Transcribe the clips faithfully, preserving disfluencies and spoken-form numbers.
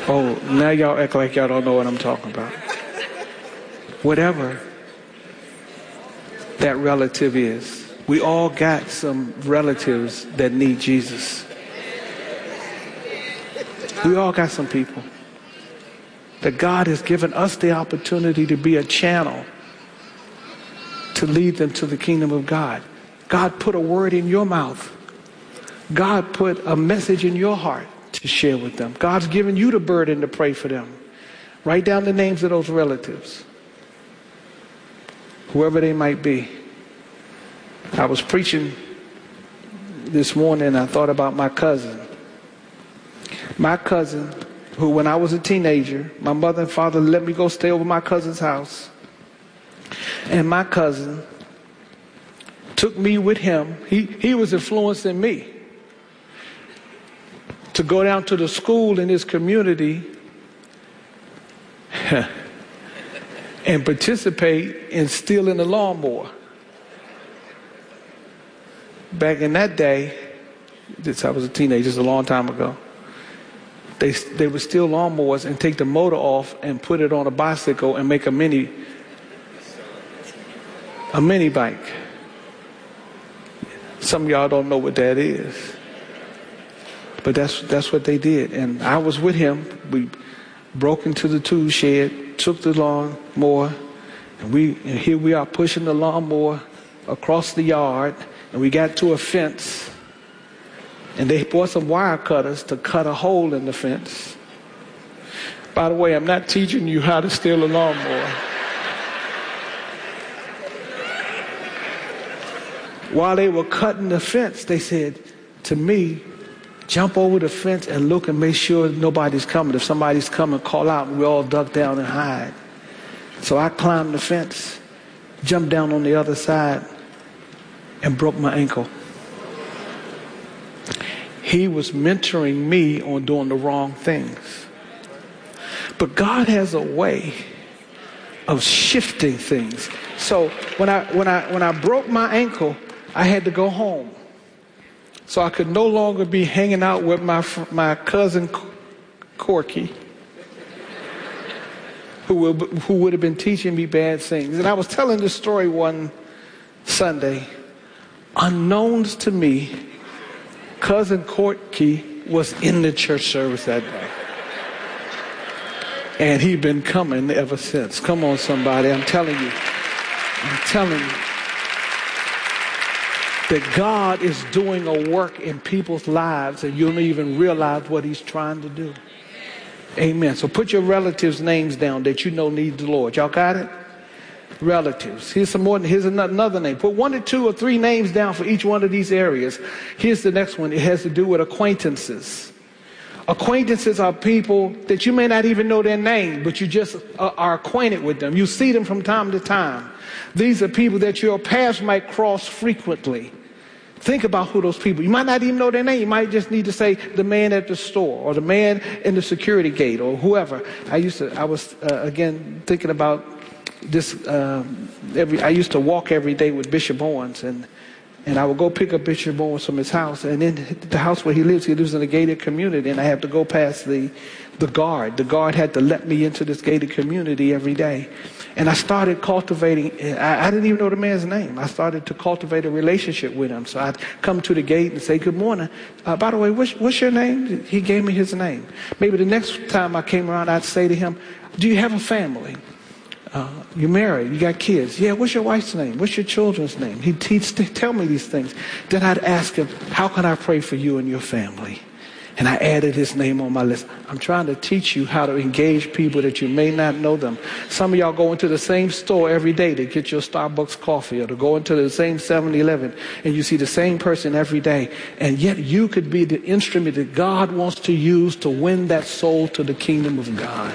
Oh, now y'all act like y'all don't know what I'm talking about. Whatever that relative is, we all got some relatives that need Jesus. We all got some people that God has given us the opportunity to be a channel to lead them to the kingdom of God. God put a word in your mouth. God put a message in your heart to share with them. God's given you the burden to pray for them. Write down the names of those relatives, whoever they might be. I was preaching this morning and I thought about my cousin. My cousin, who when I was a teenager, my mother and father let me go stay over my cousin's house. And my cousin took me with him. He, he was influencing me to go down to the school in his community and participate in stealing a lawnmower. Back in that day, this I was a teenager, just a long time ago, they they would steal lawnmowers and take the motor off and put it on a bicycle and make a mini a mini bike. Some of y'all don't know what that is, but that's that's what they did. And I was with him. We broke into the tool shed, took the lawnmower, and we and here we are pushing the lawnmower across the yard. And we got to a fence, and they bought some wire cutters to cut a hole in the fence. By the way, I'm not teaching you how to steal a lawnmower. While they were cutting the fence, they said to me, jump over the fence and look and make sure nobody's coming. If somebody's coming, call out, and we all duck down and hide. So I climbed the fence, jumped down on the other side, and broke my ankle. He was mentoring me on doing the wrong things. But God has a way of shifting things. So when I when I when I broke my ankle, I had to go home. So I could no longer be hanging out with my my cousin Corky, who will, who would have been teaching me bad things. And I was telling this story one Sunday. Unknowns to me, cousin Corky was in the church service that day. And he'd been coming ever since. Come on, somebody. I'm telling you. I'm telling you that God is doing a work in people's lives and you don't even realize what he's trying to do. Amen. So put your relatives' names down that you know need the Lord. Y'all got it? Relatives. Here's some more. Here's another name. Put one or two or three names down for each one of these areas. Here's the next one. It has to do with acquaintances. Acquaintances are people that you may not even know their name, but you just are acquainted with them. You see them from time to time. These are people that your paths might cross frequently. Think about who those people. You might not even know their name. You might just need to say the man at the store or the man in the security gate or whoever. I used to. I was uh, again thinking about. This um, every I used to walk every day with Bishop Owens, and and I would go pick up Bishop Owens from his house, and in the house where he lives, he lives in a gated community, and I have to go past the the guard. The guard had to let me into this gated community every day, and I started cultivating. I, I didn't even know the man's name. I started to cultivate a relationship with him. So I'd come to the gate and say, "Good morning. Uh, by the way, what's, what's your name?" He gave me his name. Maybe the next time I came around, I'd say to him, "Do you have a family? Uh, you married, you got kids. Yeah, what's your wife's name? What's your children's name?" He'd teach, tell me these things. Then I'd ask him, "How can I pray for you and your family?" And I added his name on my list. I'm trying to teach you how to engage people that you may not know them. Some of y'all go into the same store every day to get your Starbucks coffee or to go into the same seven eleven and you see the same person every day. And yet you could be the instrument that God wants to use to win that soul to the kingdom of God.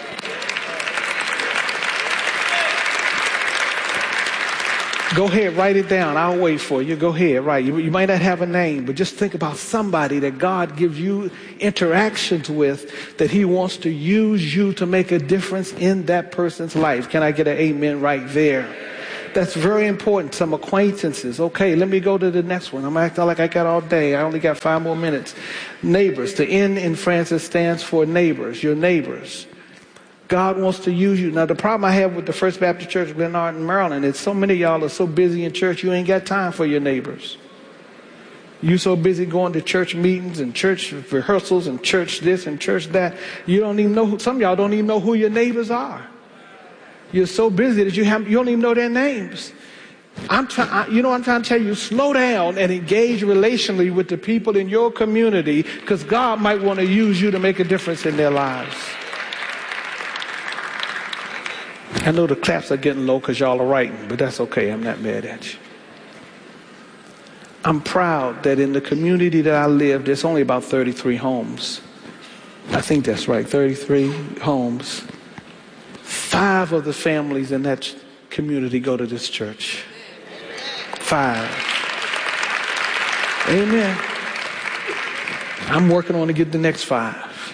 Go ahead, write it down. I'll wait for you. Go ahead, write. You, you might not have a name, but just think about somebody that God gives you interactions with that he wants to use you to make a difference in that person's life. Can I get an amen right there? That's very important. Some acquaintances. Okay, let me go to the next one. I'm acting like I got all day. I only got five more minutes. Neighbors. The N in Francis stands for neighbors, your neighbors. God wants to use you. Now, the problem I have with the First Baptist Church of Glenarden, Maryland, is so many of y'all are so busy in church, you ain't got time for your neighbors. You so busy going to church meetings and church rehearsals and church this and church that, you don't even know who, some of y'all don't even know who your neighbors are. You're so busy that you have you don't even know their names. I'm trying, you know what I'm trying to tell you? Slow down and engage relationally with the people in your community, because God might want to use you to make a difference in their lives. I know the claps are getting low because y'all are writing, but that's okay. I'm not mad at you. I'm proud that in the community that I live, there's only about thirty-three homes. I think that's right, thirty-three homes. Five of the families in that community go to this church. Five. Amen. I'm working on to get the next five.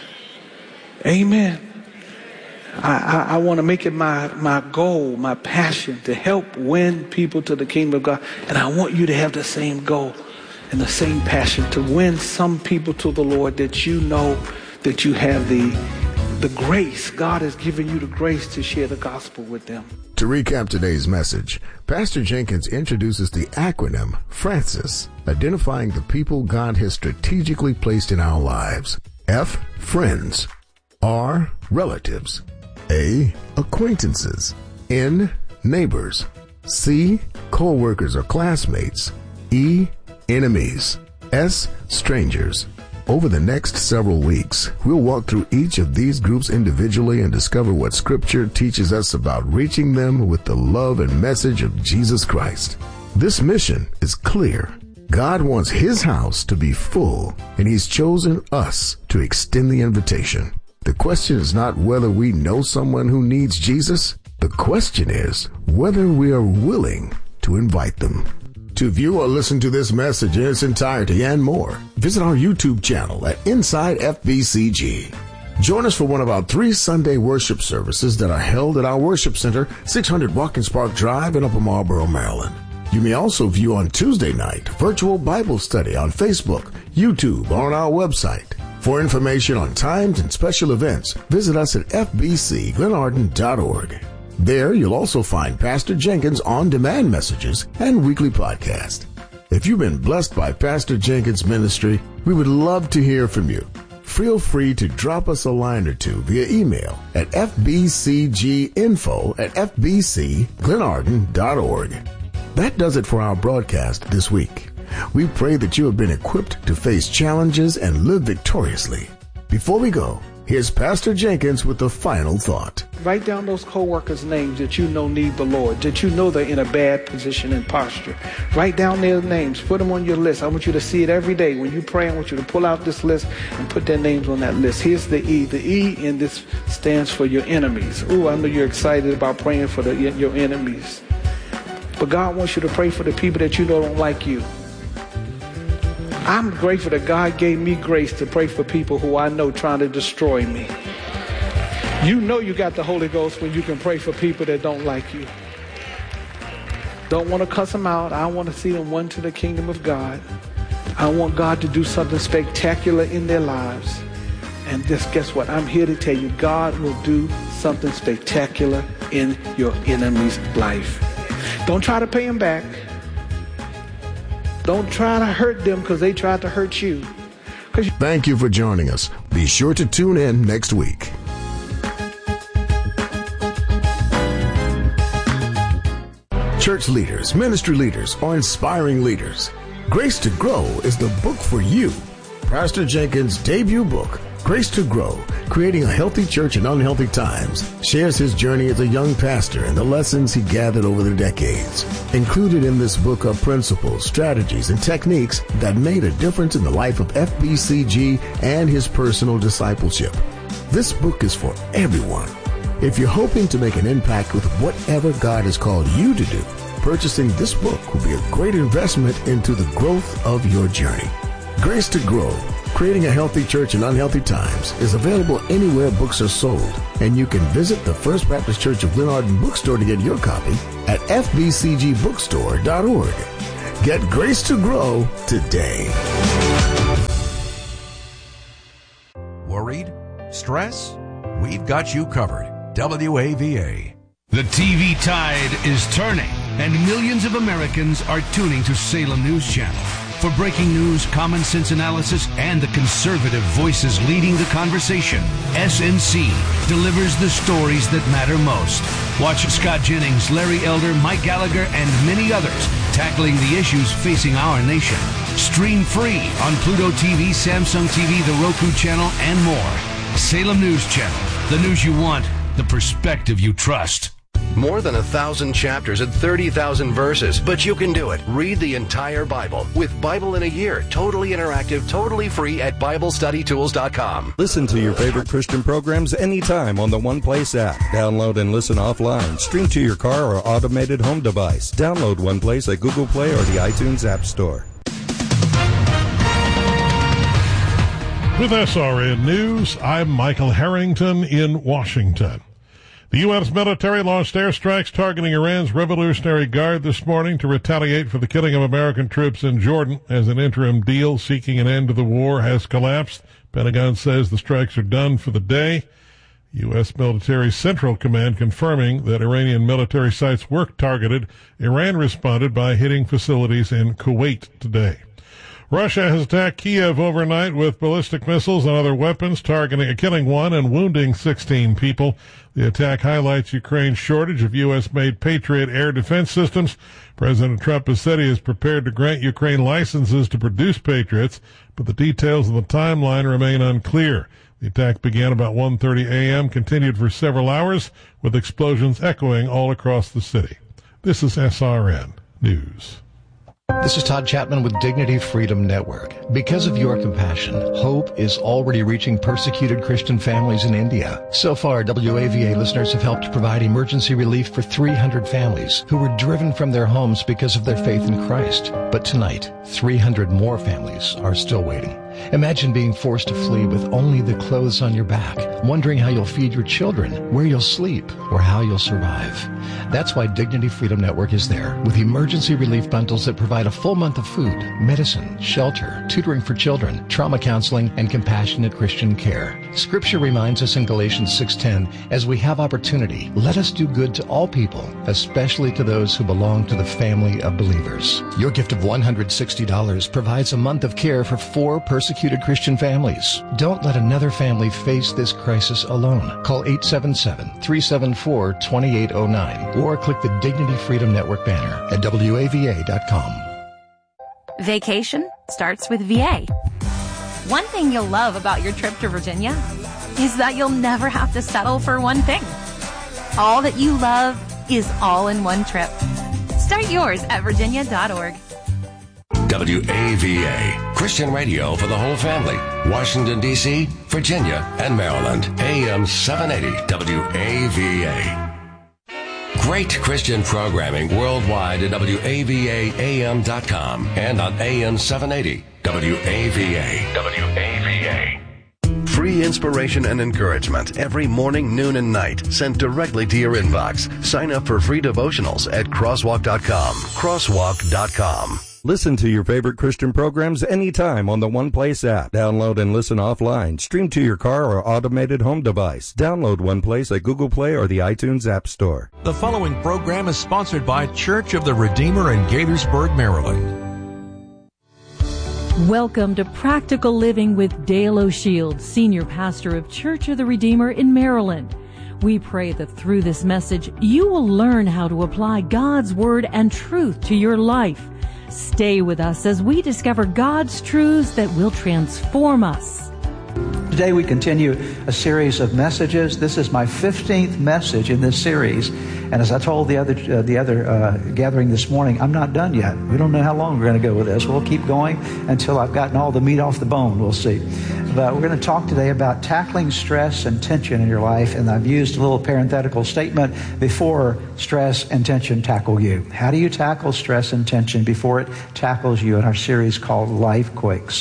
Amen. I, I, I want to make it my, my goal, my passion to help win people to the kingdom of God. And I want you to have the same goal and the same passion to win some people to the Lord, that you know that you have the, the grace. God has given you the grace to share the gospel with them. To recap today's message, Pastor Jenkins introduces the acronym FRANCIS, identifying the people God has strategically placed in our lives. F, friends. R, relatives. A, acquaintances. N, neighbors. C, co-workers or classmates. E, enemies. S, strangers. Over the next several weeks, we'll walk through each of these groups individually and discover what Scripture teaches us about reaching them with the love and message of Jesus Christ. This mission is clear. God wants His house to be full, and He's chosen us to extend the invitation. The question is not whether we know someone who needs Jesus. The question is whether we are willing to invite them. To view or listen to this message in its entirety and more, visit our YouTube channel at Inside F B C G. Join us for one of our three Sunday worship services that are held at our worship center, six hundred Watkins Park Drive in Upper Marlboro, Maryland. You may also view on Tuesday night virtual Bible study on Facebook, YouTube, or on our website. For information on times and special events, visit us at f b c glenarden dot org. There, you'll also find Pastor Jenkins' on-demand messages and weekly podcast. If you've been blessed by Pastor Jenkins' ministry, we would love to hear from you. Feel free to drop us a line or two via email at f b c g info at f b c glenarden dot org. That does it for our broadcast this week. We pray that you have been equipped to face challenges and live victoriously. Before we go, here's Pastor Jenkins with the final thought. Write down those co-workers' names that you know need the Lord, that you know they're in a bad position and posture. Write down their names. Put them on your list. I want you to see it every day. When you pray, I want you to pull out this list and put their names on that list. Here's the E. The E in this stands for your enemies. Ooh, I know you're excited about praying for the, your enemies. But God wants you to pray for the people that you know don't like you. I'm grateful that God gave me grace to pray for people who I know trying to destroy me. You know you got the Holy Ghost when you can pray for people that don't like you. Don't want to cuss them out. I want to see them won to the kingdom of God. I want God to do something spectacular in their lives. And just guess what? I'm here to tell you, God will do something spectacular in your enemy's life. Don't try to pay him back. Don't try to hurt them because they tried to hurt you. Thank you for joining us. Be sure to tune in next week. Church leaders, ministry leaders, or inspiring leaders, Grace to Grow is the book for you. Pastor Jenkins' debut book, Grace to Grow, Creating a Healthy Church in Unhealthy Times, shares his journey as a young pastor and the lessons he gathered over the decades. Included in this book are principles, strategies, and techniques that made a difference in the life of F B C G and his personal discipleship. This book is for everyone. If you're hoping to make an impact with whatever God has called you to do, purchasing this book will be a great investment into the growth of your journey. Grace to Grow, Creating a Healthy Church in Unhealthy Times is available anywhere books are sold, and you can visit the First Baptist Church of Glen Arden bookstore to get your copy at f b c g bookstore dot org. Get grace to grow today. Worried? Stress? We've got you covered. W A V A. The T V tide is turning, and millions of Americans are tuning to Salem News Channel. For breaking news, common sense analysis, and the conservative voices leading the conversation, S N C delivers the stories that matter most. Watch Scott Jennings, Larry Elder, Mike Gallagher, and many others tackling the issues facing our nation. Stream free on Pluto T V, Samsung T V, the Roku channel, and more. Salem News Channel. The news you want, the perspective you trust. More than a thousand chapters and thirty thousand verses, but you can do it. Read the entire Bible with Bible in a Year. Totally interactive, totally free at Bible Study Tools dot com. Listen to your favorite Christian programs anytime on the One Place app. Download and listen offline. Stream to your car or automated home device. Download One Place at Google Play or the iTunes App Store. With S R N News, I'm Michael Harrington in Washington. The U S military launched airstrikes targeting Iran's Revolutionary Guard this morning to retaliate for the killing of American troops in Jordan as an interim deal seeking an end to the war has collapsed. Pentagon says the strikes are done for the day. U S military Central Command confirming that Iranian military sites were targeted. Iran responded by hitting facilities in Kuwait today. Russia has attacked Kiev overnight with ballistic missiles and other weapons, targeting, killing one and wounding sixteen people. The attack highlights Ukraine's shortage of U S-made Patriot air defense systems. President Trump has said he is prepared to grant Ukraine licenses to produce Patriots, but the details of the timeline remain unclear. The attack began about one thirty a.m., continued for several hours, with explosions echoing all across the city. This is S R N News. This is Todd Chapman with Dignity Freedom Network. Because of your compassion, hope is already reaching persecuted Christian families in India. So far, W A V A listeners have helped provide emergency relief for three hundred families who were driven from their homes because of their faith in Christ. But tonight, three hundred more families are still waiting. Imagine being forced to flee with only the clothes on your back, wondering how you'll feed your children, where you'll sleep, or how you'll survive. That's why Dignity Freedom Network is there, with emergency relief bundles that provide a full month of food, medicine, shelter, tutoring for children, trauma counseling, and compassionate Christian care. Scripture reminds us in Galatians six ten, as we have opportunity, let us do good to all people, especially to those who belong to the family of believers. Your gift of one hundred sixty dollars provides a month of care for four persecuted Christian families. Don't let another family face this crisis alone. Call eight seven seven, three seven four, two eight zero nine or click the Dignity Freedom Network banner at W A V A dot com. Vacation starts with V A. One thing you'll love about your trip to Virginia is that you'll never have to settle for one thing. All that you love is all in one trip. Start yours at virginia dot org. W A V A, Christian radio for the whole family. Washington, D C, Virginia, and Maryland. A M seven eighty W A V A. Great Christian programming worldwide at W A V A A M dot com and on A M seven eighty W A V A. W A V A. Free inspiration and encouragement every morning, noon, and night sent directly to your inbox. Sign up for free devotionals at crosswalk dot com. crosswalk dot com. Listen to your favorite Christian programs anytime on the One Place app. Download and listen offline. Stream to your car or automated home device. Download One Place at Google Play or the iTunes App Store. The following program is sponsored by Church of the Redeemer in Gaithersburg, Maryland. Welcome to Practical Living with Dale O'Shields, Senior Pastor of Church of the Redeemer in Maryland. We pray that through this message, you will learn how to apply God's Word and truth to your life. Stay with us as we discover God's truths that will transform us. Today we continue a series of messages. This is my fifteenth message in this series. And as I told the other uh, the other uh, gathering this morning, I'm not done yet. We don't know how long we're going to go with this. We'll keep going until I've gotten all the meat off the bone. We'll see. But we're going to talk today about tackling stress and tension in your life. And I've used a little parenthetical statement before stress and tension tackle you. How do you tackle stress and tension before it tackles you in our series called Life Quakes?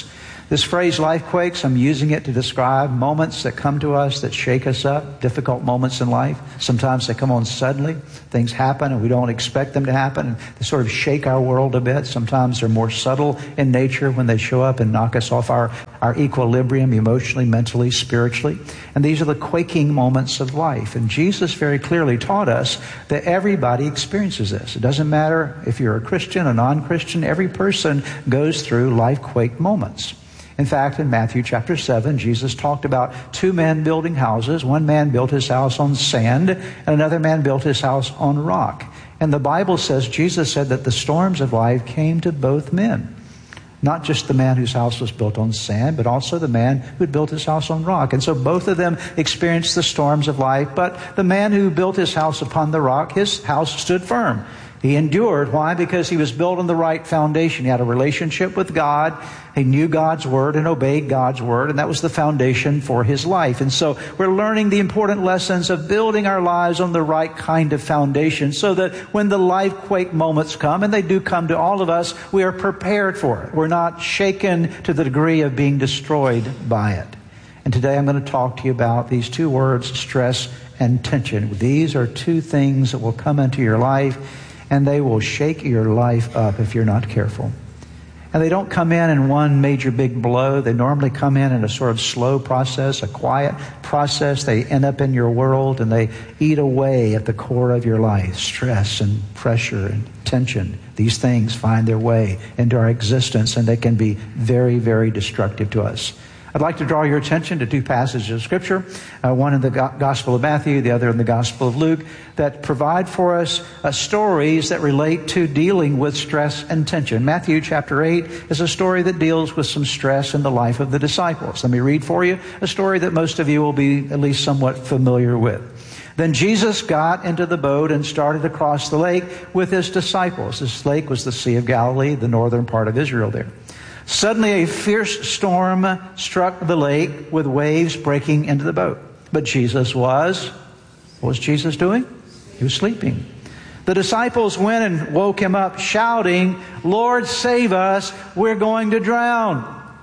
This phrase, life quakes, I'm using it to describe moments that come to us that shake us up, difficult moments in life. Sometimes they come on suddenly. Things happen and we don't expect them to happen. And they sort of shake our world a bit. Sometimes they're more subtle in nature when they show up and knock us off our, our equilibrium emotionally, mentally, spiritually. And these are the quaking moments of life. And Jesus very clearly taught us that everybody experiences this. It doesn't matter if you're a Christian, a non-Christian, every person goes through life quake moments. In fact, in Matthew chapter seven, Jesus talked about two men building houses. One man built his house on sand, and another man built his house on rock. And the Bible says, Jesus said that the storms of life came to both men. Not just the man whose house was built on sand, but also the man who had built his house on rock. And so both of them experienced the storms of life. But the man who built his house upon the rock, his house stood firm. He endured. Why? Because he was built on the right foundation. He had a relationship with God. He knew God's Word and obeyed God's Word, and that was the foundation for his life. And so we're learning the important lessons of building our lives on the right kind of foundation so that when the life quake moments come, and they do come to all of us, we are prepared for it. We're not shaken to the degree of being destroyed by it. And today I'm going to talk to you about these two words, stress and tension. These are two things that will come into your life, and they will shake your life up if you're not careful. And they don't come in in one major big blow. They normally come in in a sort of slow process, a quiet process. They end up in your world and they eat away at the core of your life. Stress and pressure and tension. These things find their way into our existence and they can be very, very destructive to us. I'd like to draw your attention to two passages of Scripture, uh, one in the Go- Gospel of Matthew, the other in the Gospel of Luke, that provide for us uh, stories that relate to dealing with stress and tension. Matthew chapter eight is a story that deals with some stress in the life of the disciples. Let me read for you a story that most of you will be at least somewhat familiar with. Then Jesus got into the boat and started across the lake with his disciples. This lake was the Sea of Galilee, the northern part of Israel there. Suddenly a fierce storm struck the lake with waves breaking into the boat. But Jesus was, what was Jesus doing? He was sleeping. The disciples went and woke him up shouting, "Lord, save us, we're going to drown."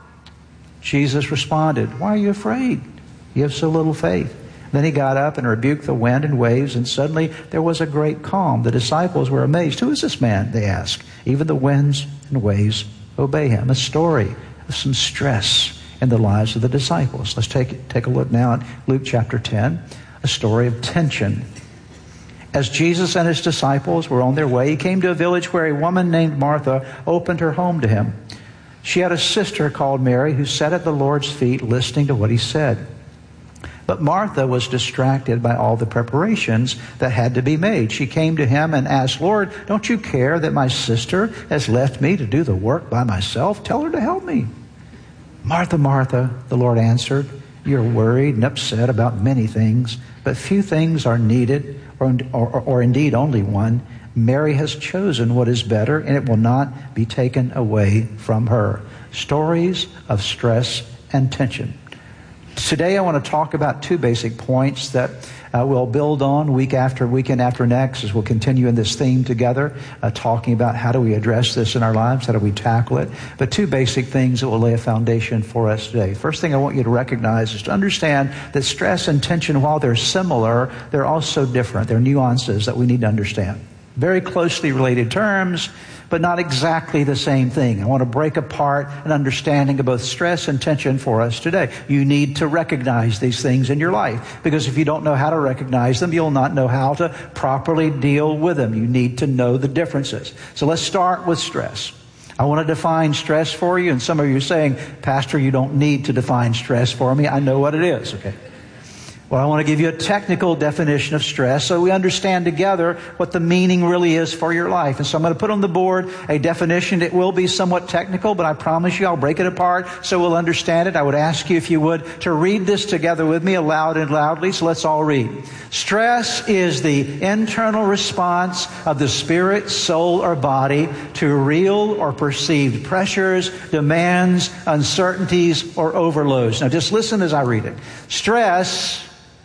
Jesus responded, "Why are you afraid? You have so little faith." Then he got up and rebuked the wind and waves, and suddenly there was a great calm. The disciples were amazed. "Who is this man?" they asked. "Even the winds and waves obey him." A story of some stress in the lives of the disciples. Let's take, take a look now at Luke chapter ten, a story of tension. As Jesus and his disciples were on their way, he came to a village where a woman named Martha opened her home to him. She had a sister called Mary who sat at the Lord's feet listening to what he said. But Martha was distracted by all the preparations that had to be made. She came to him and asked, "Lord, don't you care that my sister has left me to do the work by myself? Tell her to help me." "Martha, Martha," the Lord answered, "you're worried and upset about many things, but few things are needed, or, or, or indeed only one. Mary has chosen what is better, and it will not be taken away from her." Stories of stress and tension. Today I want to talk about two basic points that uh, we'll build on week after weekend after next as we'll continue in this theme together, uh, talking about how do we address this in our lives, how do we tackle it. But two basic things that will lay a foundation for us today. First thing I want you to recognize is to understand that stress and tension, while they're similar, they're also different. They're nuances that we need to understand. Very closely related terms, but not exactly the same thing. I want to break apart an understanding of both stress and tension for us today. You need to recognize these things in your life, because if you don't know how to recognize them, you'll not know how to properly deal with them. You need to know the differences. So let's start with stress. I want to define stress for you, and some of you are saying, "Pastor, you don't need to define stress for me. I know what it is." Okay. Well, I want to give you a technical definition of stress so we understand together what the meaning really is for your life. And so I'm going to put on the board a definition. It will be somewhat technical, but I promise you I'll break it apart so we'll understand it. I would ask you, if you would, to read this together with me aloud and loudly. So let's all read. Stress is the internal response of the spirit, soul, or body to real or perceived pressures, demands, uncertainties, or overloads. Now just listen as I read it. Stress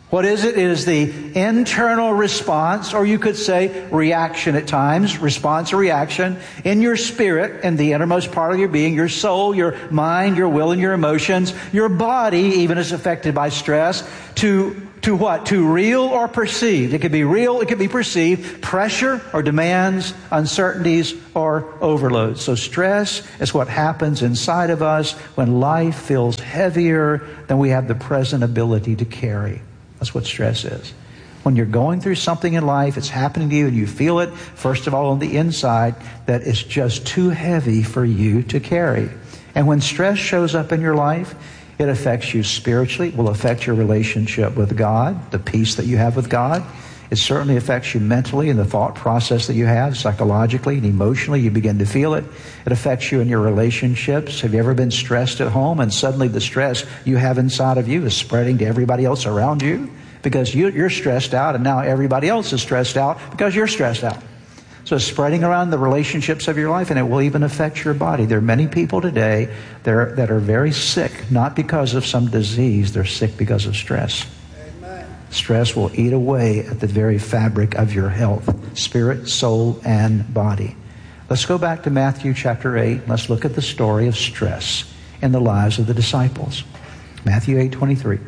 What is it? It is the internal response, or you could say reaction at times, response or reaction in your spirit and the innermost part of your being, your soul, your mind, your will, and your emotions. Your body even is affected by stress to To what? To real or perceived. It could be real, it could be perceived. Pressure or demands, uncertainties or overloads. So stress is what happens inside of us when life feels heavier than we have the present ability to carry. That's what stress is. When you're going through something in life, it's happening to you and you feel it, first of all on the inside, that it's just too heavy for you to carry. And when stress shows up in your life, it affects you spiritually. It will affect your relationship with God, the peace that you have with God. It certainly affects you mentally in the thought process that you have, psychologically and emotionally. You begin to feel it. It affects you in your relationships. Have you ever been stressed at home and suddenly the stress you have inside of you is spreading to everybody else around you? Because you, you're stressed out and now everybody else is stressed out because you're stressed out. So it's spreading around the relationships of your life, and it will even affect your body. There are many people today that are, that are very sick, not because of some disease. They're sick because of stress. Amen. Stress will eat away at the very fabric of your health, spirit, soul, and body. Let's go back to Matthew chapter eight. Let's look at the story of stress in the lives of the disciples. Matthew eight twenty-three.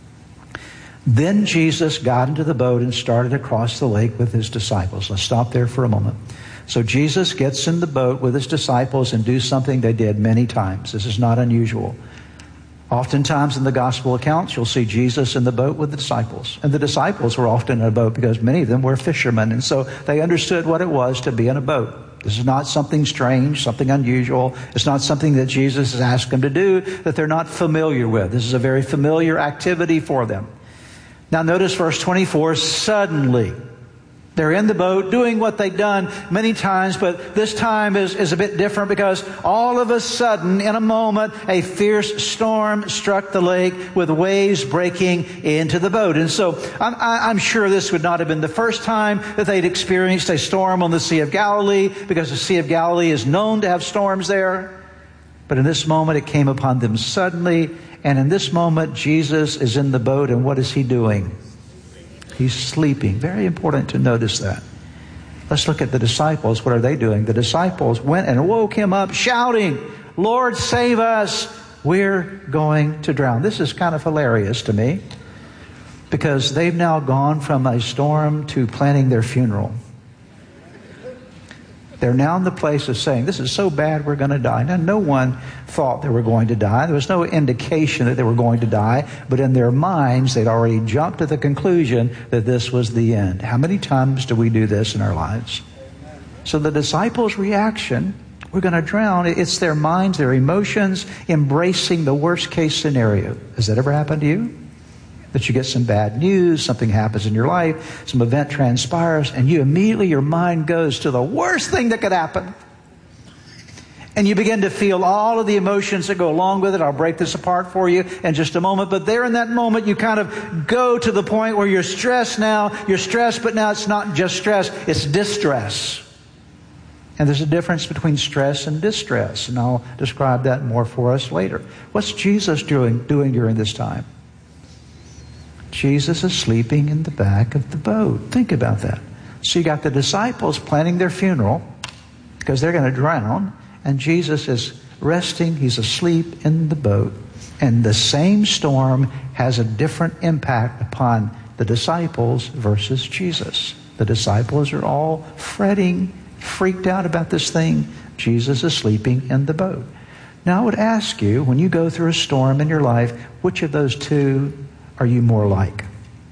Then Jesus got into the boat and started across the lake with his disciples. Let's stop there for a moment. So Jesus gets in the boat with his disciples and do something they did many times. This is not unusual. Oftentimes in the gospel accounts, you'll see Jesus in the boat with the disciples. And the disciples were often in a boat because many of them were fishermen. And so they understood what it was to be in a boat. This is not something strange, something unusual. It's not something that Jesus has asked them to do that they're not familiar with. This is a very familiar activity for them. Now notice verse twenty-four, suddenly. They're in the boat doing what they've done many times, but this time is, is a bit different because all of a sudden, in a moment, a fierce storm struck the lake with waves breaking into the boat. And so I'm, I'm sure this would not have been the first time that they'd experienced a storm on the Sea of Galilee, because the Sea of Galilee is known to have storms there. But in this moment, it came upon them suddenly. And in this moment, Jesus is in the boat, and what is he doing? He's sleeping. Very important to notice that. Let's look at the disciples. What are they doing? The disciples went and woke him up shouting, Lord, save us. We're going to drown. This is kind of hilarious to me because they've now gone from a storm to planning their funeral. They're now in the place of saying, this is so bad we're going to die. Now, no one thought they were going to die. There was no indication that they were going to die. But in their minds, they'd already jumped to the conclusion that this was the end. How many times do we do this in our lives? So the disciples' reaction, we're going to drown. It's their minds, their emotions, embracing the worst case scenario. Has that ever happened to you? That you get some bad news, something happens in your life, some event transpires, and you immediately, your mind goes to the worst thing that could happen. And you begin to feel all of the emotions that go along with it. I'll break this apart for you in just a moment. But there in that moment, you kind of go to the point where you're stressed now. You're stressed, but now it's not just stress, it's distress. And there's a difference between stress and distress. And I'll describe that more for us later. What's Jesus doing, doing during this time? Jesus is sleeping in the back of the boat. Think about that. So you got the disciples planning their funeral because they're going to drown. And Jesus is resting. He's asleep in the boat. And the same storm has a different impact upon the disciples versus Jesus. The disciples are all fretting, freaked out about this thing. Jesus is sleeping in the boat. Now I would ask you, when you go through a storm in your life, which of those two are you more like?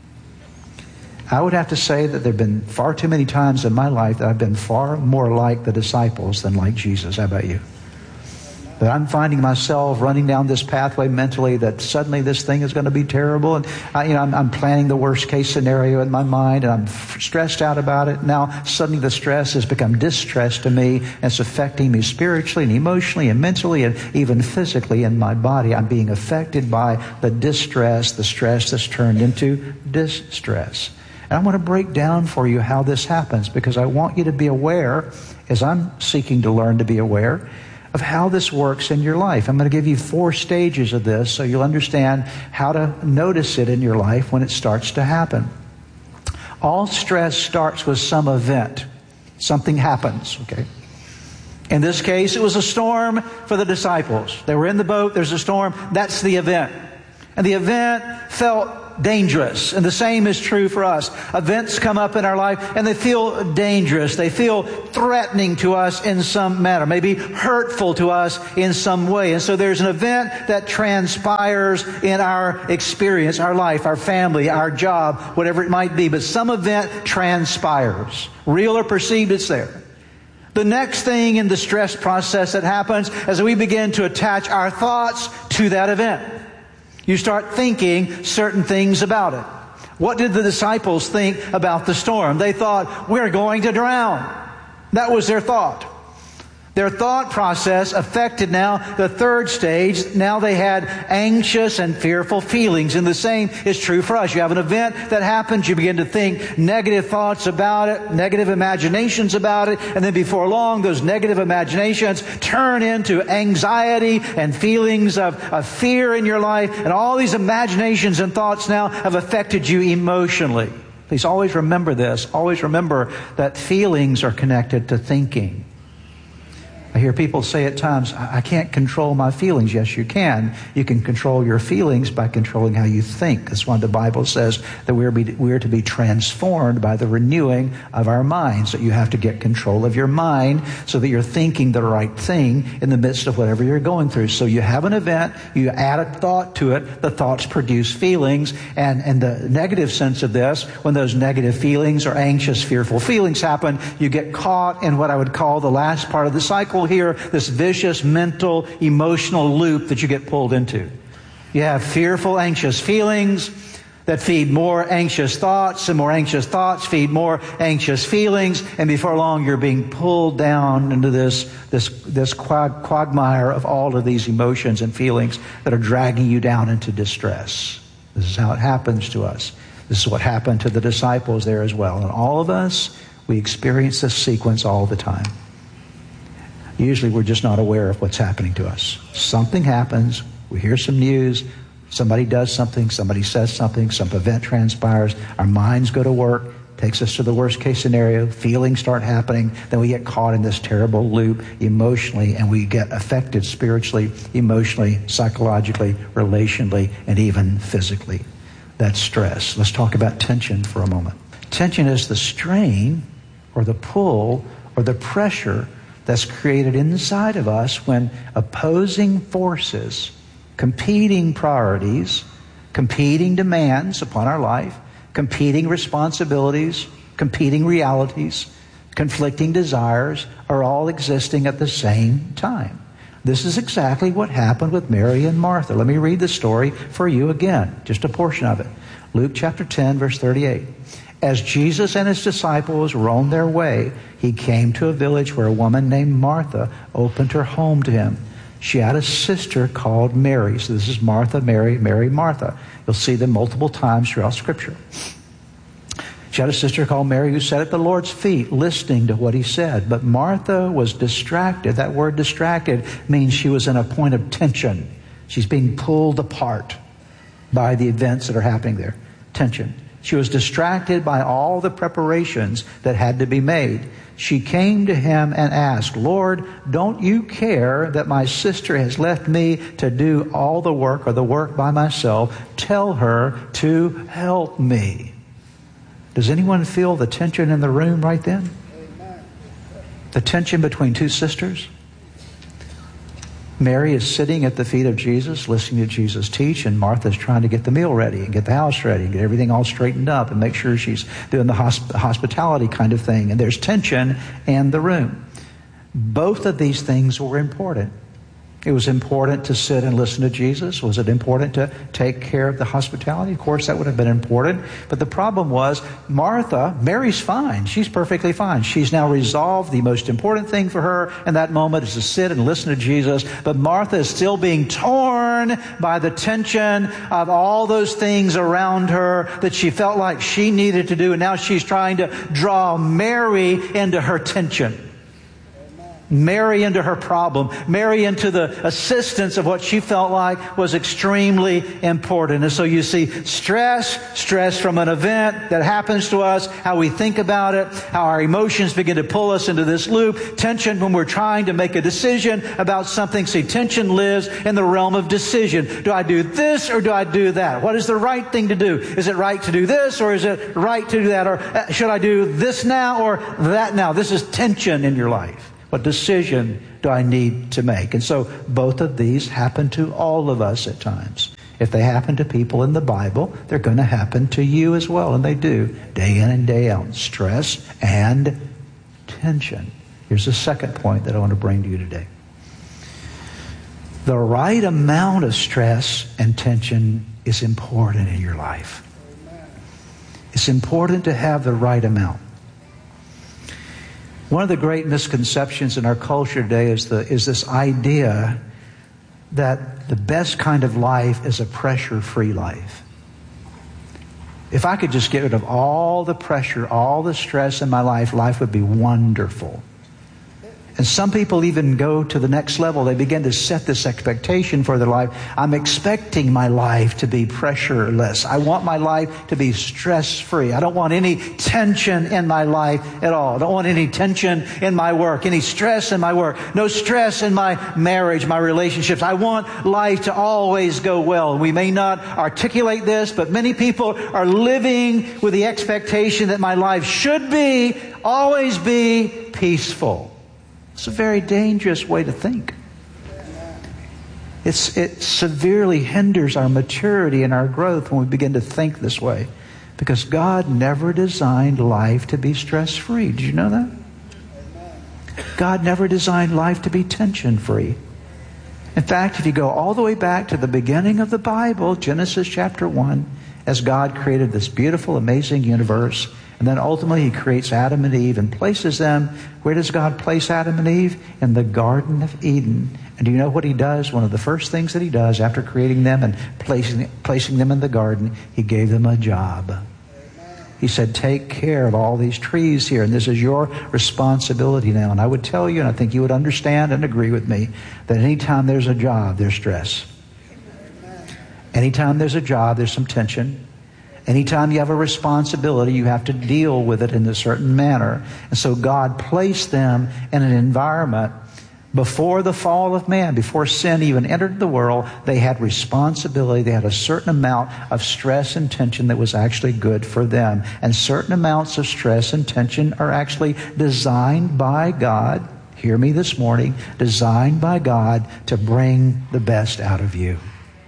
I would have to say that there have been far too many times in my life that I've been far more like the disciples than like Jesus. How about you? But I'm finding myself running down this pathway mentally that suddenly this thing is going to be terrible. And I, you know, I'm, I'm planning the worst case scenario in my mind, and I'm f- stressed out about it. Now suddenly the stress has become distress to me, and it's affecting me spiritually and emotionally and mentally and even physically in my body. I'm being affected by the distress, the stress that's turned into distress. And I want to break down for you how this happens, because I want you to be aware, as I'm seeking to learn to be aware, of how this works in your life. I'm going to give you four stages of this so you'll understand how to notice it in your life when it starts to happen. All stress starts with some event. Something happens, okay? In this case, it was a storm for the disciples. They were in the boat, there's a storm, that's the event. And the event felt dangerous. And the same is true for us. Events come up in our life and they feel dangerous. They feel threatening to us in some manner, maybe hurtful to us in some way. And so there's an event that transpires in our experience, our life, our family, our job, whatever it might be. But some event transpires. Real or perceived, it's there. The next thing in the stress process that happens is we begin to attach our thoughts to that event. You start thinking certain things about it. What did the disciples think about the storm? They thought, we're going to drown. That was their thought. Their thought process affected now the third stage. Now they had anxious and fearful feelings. And the same is true for us. You have an event that happens. You begin to think negative thoughts about it, negative imaginations about it. And then before long, those negative imaginations turn into anxiety and feelings of, of fear in your life. And all these imaginations and thoughts now have affected you emotionally. Please always remember this. Always remember that feelings are connected to thinking. I hear people say at times, I can't control my feelings. Yes, you can. You can control your feelings by controlling how you think. That's why the Bible says that we're, be, we're to be transformed by the renewing of our minds. That you have to get control of your mind so that you're thinking the right thing in the midst of whatever you're going through. So you have an event, you add a thought to it, the thoughts produce feelings. And in the negative sense of this, when those negative feelings or anxious, fearful feelings happen, you get caught in what I would call the last part of the cycle here, this vicious mental, emotional loop that you get pulled into. You have fearful, anxious feelings that feed more anxious thoughts, and more anxious thoughts feed more anxious feelings, and before long you're being pulled down into this, this, this quag, quagmire of all of these emotions and feelings that are dragging you down into distress. This is how it happens to us. This is what happened to the disciples there as well. And all of us, we experience this sequence all the time. Usually we're just not aware of what's happening to us. Something happens, we hear some news, somebody does something, somebody says something, some event transpires, our minds go to work, takes us to the worst case scenario, feelings start happening, then we get caught in this terrible loop emotionally, and we get affected spiritually, emotionally, psychologically, relationally, and even physically. That's stress. Let's talk about tension for a moment. Tension is the strain or the pull or the pressure that's created inside of us when opposing forces, competing priorities, competing demands upon our life, competing responsibilities, competing realities, conflicting desires are all existing at the same time. This is exactly what happened with Mary and Martha. Let me read the story for you again, just a portion of it. Luke chapter ten, verse thirty-eight. As Jesus and his disciples were on their way, he came to a village where a woman named Martha opened her home to him. She had a sister called Mary. So this is Martha, Mary, Mary, Martha. You'll see them multiple times throughout Scripture. She had a sister called Mary who sat at the Lord's feet listening to what he said. But Martha was distracted. That word distracted means she was in a point of tension. She's being pulled apart by the events that are happening there. Tension. She was distracted by all the preparations that had to be made. She came to him and asked, Lord, don't you care that my sister has left me to do all the work or the work by myself? Tell her to help me. Does anyone feel the tension in the room right then? The tension between two sisters? Mary is sitting at the feet of Jesus, listening to Jesus teach, and Martha's trying to get the meal ready and get the house ready and get everything all straightened up and make sure she's doing the hosp- hospitality kind of thing. And there's tension in the room. Both of these things were important. It was important to sit and listen to Jesus. Was it important to take care of the hospitality? Of course, that would have been important. But the problem was, Martha, Mary's fine. She's perfectly fine. She's now resolved the most important thing for her in that moment is to sit and listen to Jesus. But Martha is still being torn by the tension of all those things around her that she felt like she needed to do. And now she's trying to draw Mary into her tension. marry into her problem, marry into the assistance of what she felt like was extremely important. And so you see stress, stress from an event that happens to us, how we think about it, how our emotions begin to pull us into this loop, tension when we're trying to make a decision about something. See, tension lives in the realm of decision. Do I do this or do I do that? What is the right thing to do? Is it right to do this or is it right to do that? Or should I do this now or that now? This is tension in your life. What decision do I need to make? And so both of these happen to all of us at times. If they happen to people in the Bible, they're going to happen to you as well. And they do, day in and day out. Stress and tension. Here's the second point that I want to bring to you today. The right amount of stress and tension is important in your life. It's important to have the right amount. One of the great misconceptions in our culture today is the is this idea that the best kind of life is a pressure-free life. If I could just get rid of all the pressure, all the stress in my life, life would be wonderful. And some people even go to the next level. They begin to set this expectation for their life. I'm expecting my life to be pressureless. I want my life to be stress-free. I don't want any tension in my life at all. I don't want any tension in my work, any stress in my work, no stress in my marriage, my relationships. I want life to always go well. We may not articulate this, but many people are living with the expectation that my life should be, always be peaceful. It's a very dangerous way to think. It's, it severely hinders our maturity and our growth when we begin to think this way. Because God never designed life to be stress-free. Did you know that? God never designed life to be tension-free. In fact, if you go all the way back to the beginning of the Bible, Genesis chapter one, as God created this beautiful, amazing universe, and then ultimately He creates Adam and Eve and places them. Where does God place Adam and Eve? In the Garden of Eden. And do you know what He does? One of the first things that He does after creating them and placing, placing them in the garden, He gave them a job. He said, take care of all these trees here, and this is your responsibility now. And I would tell you, and I think you would understand and agree with me, that anytime there's a job, there's stress. Anytime there's a job, there's some tension. Anytime you have a responsibility, you have to deal with it in a certain manner. And so God placed them in an environment before the fall of man, before sin even entered the world. They had responsibility. They had a certain amount of stress and tension that was actually good for them. And certain amounts of stress and tension are actually designed by God, hear me this morning, designed by God to bring the best out of you.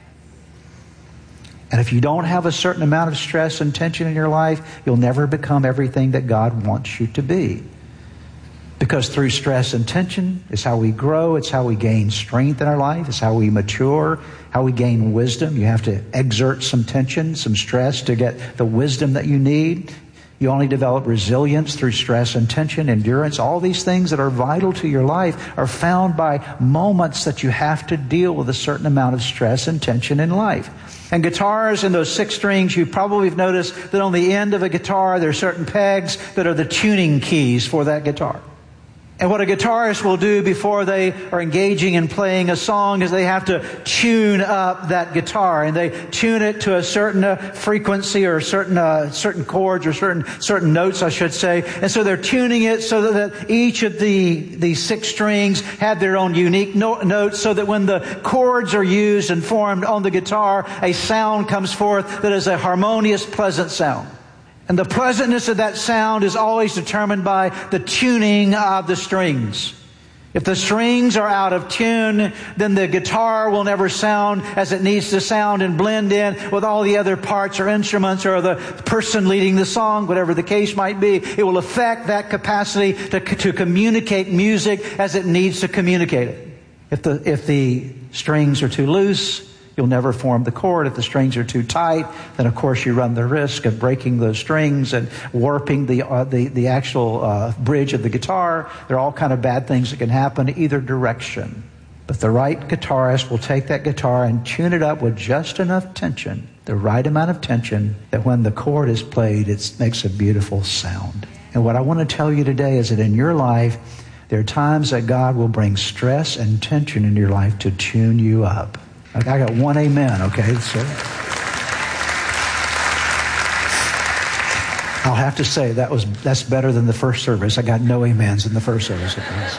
And if you don't have a certain amount of stress and tension in your life, you'll never become everything that God wants you to be. Because through stress and tension is how we grow. It's how we gain strength in our life. It's how we mature, how we gain wisdom. You have to exert some tension, some stress to get the wisdom that you need. You only develop resilience through stress and tension, endurance. All these things that are vital to your life are found by moments that you have to deal with a certain amount of stress and tension in life. And guitars and those six strings, you probably have noticed that on the end of a guitar, there are certain pegs that are the tuning keys for that guitar. And what a guitarist will do before they are engaging in playing a song is they have to tune up that guitar, and they tune it to a certain uh, frequency or certain uh, certain chords or certain certain notes, I should say. And so they're tuning it so that, that each of the the six strings have their own unique no- notes, so that when the chords are used and formed on the guitar, a sound comes forth that is a harmonious, pleasant sound. And the pleasantness of that sound is always determined by the tuning of the strings. If the strings are out of tune, then the guitar will never sound as it needs to sound and blend in with all the other parts or instruments or the person leading the song, whatever the case might be. It will affect that capacity to, to communicate music as it needs to communicate it. If the, if the strings are too loose, you'll never form the chord. If the strings are too tight, then of course you run the risk of breaking those strings and warping the uh, the, the actual uh, bridge of the guitar. There are all kind of bad things that can happen either direction. But the right guitarist will take that guitar and tune it up with just enough tension, the right amount of tension, that when the chord is played, it makes a beautiful sound. And what I want to tell you today is that in your life, There are times that God will bring stress and tension in your life to tune you up. I got one amen, okay? So I'll have to say that was that's better than the first service. I got no amens in the first service.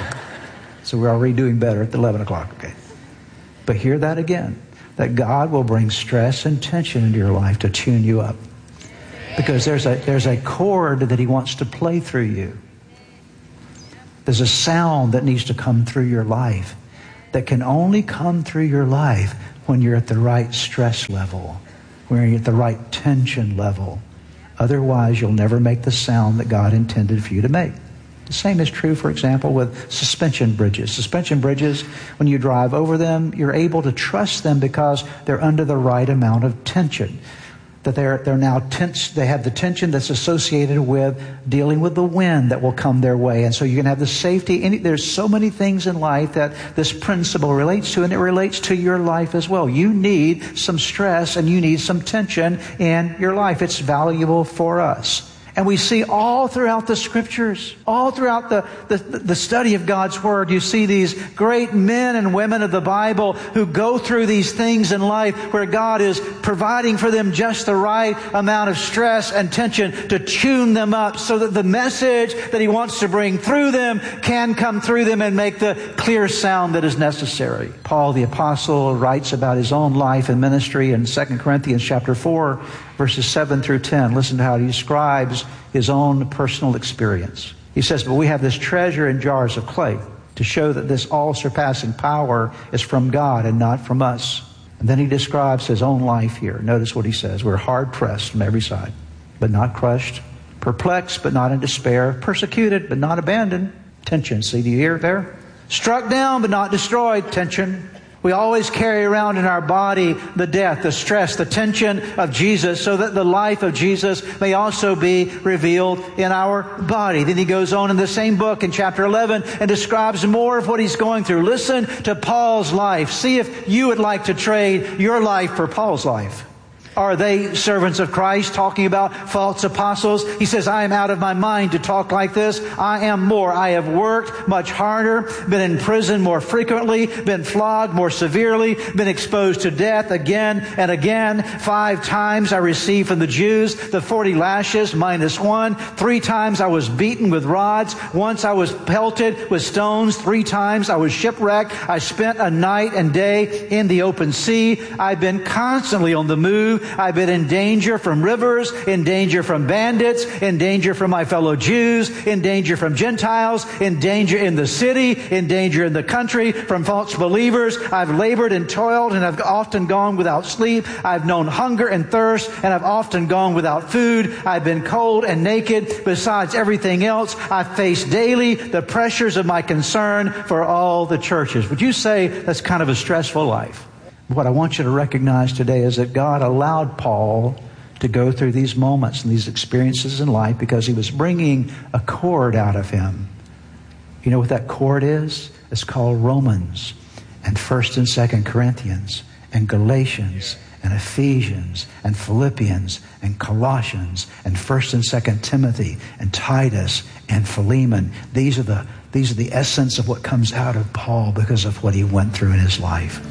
So we're already doing better at the eleven o'clock, okay? But hear that again, that God will bring stress and tension into your life to tune you up. Because there's a there's a chord that He wants to play through you. There's a sound that needs to come through your life that can only come through your life when you're at the right stress level, when you're at the right tension level. Otherwise, you'll never make the sound that God intended for you to make. The same is true, for example, with suspension bridges. Suspension bridges, when you drive over them, you're able to trust them because they're under the right amount of tension. That they're they're now tense. They have the tension that's associated with dealing with the wind that will come their way, and so you can have the safety. Any, there's so many things in life that this principle relates to, and it relates to your life as well. You need some stress and you need some tension in your life. It's valuable for us. And we see all throughout the Scriptures, all throughout the, the, the study of God's Word, you see these great men and women of the Bible who go through these things in life where God is providing for them just the right amount of stress and tension to tune them up so that the message that He wants to bring through them can come through them and make the clear sound that is necessary. Paul the Apostle writes about his own life and ministry in Second Corinthians chapter four, verses seven through ten. Listen to how he describes his own personal experience. He says, but we have this treasure in jars of clay to show that this all-surpassing power is from God and not from us. And then he describes his own life here. Notice what he says. We're hard-pressed from every side, but not crushed. Perplexed, but not in despair. Persecuted, but not abandoned. Tension. See, do you hear it there? Struck down, but not destroyed. Tension. We always carry around in our body the death, the stress, the tension of Jesus so that the life of Jesus may also be revealed in our body. Then he goes on in the same book in chapter eleven and describes more of what he's going through. Listen to Paul's life. See if you would like to trade your life for Paul's life. Are they servants of Christ talking about false apostles? He says, I am out of my mind to talk like this. I am more. I have worked much harder, been in prison more frequently, been flogged more severely, been exposed to death again and again. Five times I received from the Jews the forty lashes minus one. Three times I was beaten with rods. Once I was pelted with stones. Three times I was shipwrecked. I spent a night and day in the open sea. I've been constantly on the move. I've been in danger from rivers, in danger from bandits, in danger from my fellow Jews, in danger from Gentiles, in danger in the city, in danger in the country, from false believers. I've labored and toiled, and I've often gone without sleep. I've known hunger and thirst, and I've often gone without food. I've been cold and naked. Besides everything else, I've faced daily the pressures of my concern for all the churches. Would you say that's kind of a stressful life? What I want you to recognize today is that God allowed Paul to go through these moments and these experiences in life because He was bringing a cord out of him. You know what that cord is? It's called Romans and First and Second Corinthians and Galatians and Ephesians and Philippians and Colossians and First and Second Timothy and Titus and Philemon. These are the these are the essence of what comes out of Paul because of what he went through in his life.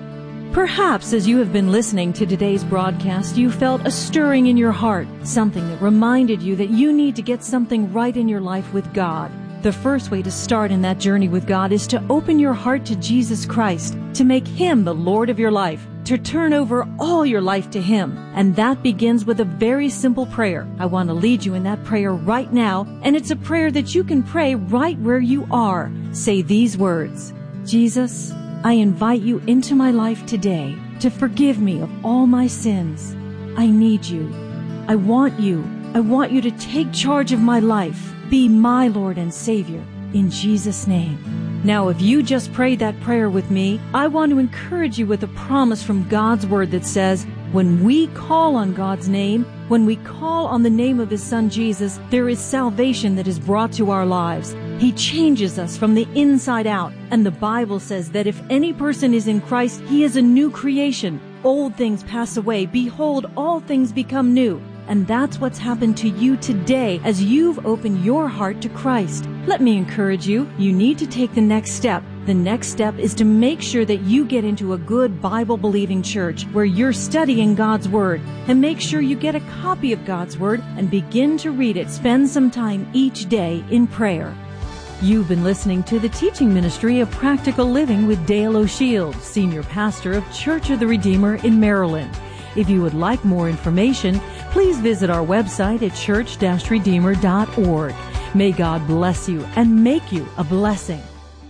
Perhaps as you have been listening to today's broadcast, you felt a stirring in your heart, something that reminded you that you need to get something right in your life with God. The first way to start in that journey with God is to open your heart to Jesus Christ, to make Him the Lord of your life, to turn over all your life to Him. And that begins with a very simple prayer. I want to lead you in that prayer right now, and it's a prayer that you can pray right where you are. Say these words: Jesus, I invite you into my life today to forgive me of all my sins. I need you. I want you. I want you to take charge of my life. Be my Lord and Savior. In Jesus' name. Now, if you just prayed that prayer with me, I want to encourage you with a promise from God's Word that says, when we call on God's name, when we call on the name of His Son Jesus, there is salvation that is brought to our lives. He changes us from the inside out. And the Bible says that if any person is in Christ, he is a new creation. Old things pass away. Behold, all things become new. And that's what's happened to you today as you've opened your heart to Christ. Let me encourage you, you need to take the next step. The next step is to make sure that you get into a good Bible-believing church where you're studying God's Word. And make sure you get a copy of God's Word and begin to read it. Spend some time each day in prayer. You've been listening to the teaching ministry of Practical Living with Dale O'Shield, Senior Pastor of Church of the Redeemer in Maryland. If you would like more information, please visit our website at church dash redeemer dot org. May God bless you and make you a blessing.